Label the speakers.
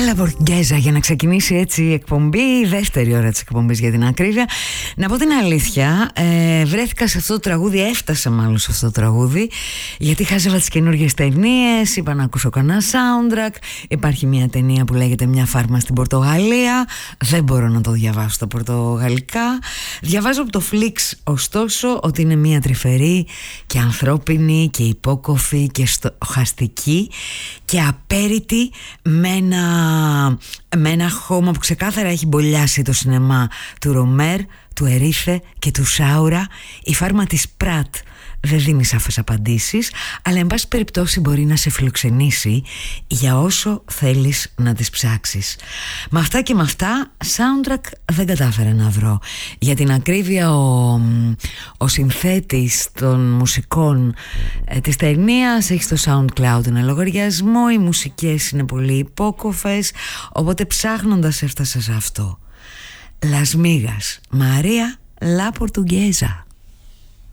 Speaker 1: La Portuguesa, για να ξεκινήσει έτσι η εκπομπή, η δεύτερη ώρα της εκπομπής για την ακρίβεια. Να πω την αλήθεια, βρέθηκα σε αυτό το τραγούδι, έφτασα μάλλον σε αυτό το τραγούδι, γιατί χάζευα τις καινούργιες ταινίες, είπα να ακούσω κανένα soundtrack. Υπάρχει μια ταινία που λέγεται Μια φάρμα στην Πορτογαλία, δεν μπορώ να το διαβάσω στα πορτογαλικά. Διαβάζω από το Flix ωστόσο ότι είναι μια τρυφερή και ανθρώπινη και υπόκοφη και στοχαστική και απέριτη, με ένα χώμα που ξεκάθαρα έχει μπολιάσει το σινεμά του Ρομέρ, του Ερίθε και του Σάουρα. Η φάρμα της Πρατ δεν δίνει σαφές απαντήσεις, αλλά εν πάση περιπτώσει μπορεί να σε φιλοξενήσει για όσο θέλεις να τις ψάξεις. Με αυτά και με αυτά, soundtrack δεν κατάφερα να βρω. Για την ακρίβεια, ο συνθέτης των μουσικών της ταινίας έχει στο SoundCloud ένα λογαριασμό, οι μουσικές είναι πολύ υπόκοφες, οπότε ψάχνοντας έφτασα σε αυτό. Las Migas, María La Portuguesa.